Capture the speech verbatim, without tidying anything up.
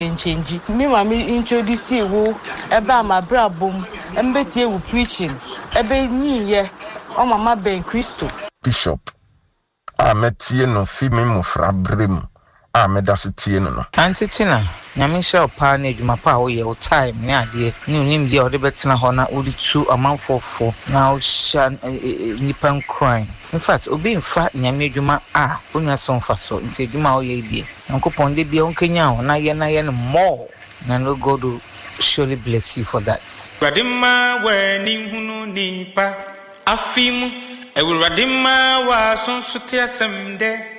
change. Me mama introduce you eba ma brabom, embeti e preaching, ebe nyi ye, o mama ben Christo. Bishop, a metie no fi me mufra brem, a medase tie no. Auntie Tina, nyame sha opa na adwuma pa wo ye o time ne ade, ne onim de o de betena ho na odi tu amanfofo na o sha nipa nkran. In fact, obi mfa nyame adwuma a onua so mfa so, nti adwuma wo ye die. Yankopon de bia onkanya ho na ye na ye no more. Na no God will surely bless you for that. Radima we ni hunu nipa afimu Ewuradima wa sonso te asemde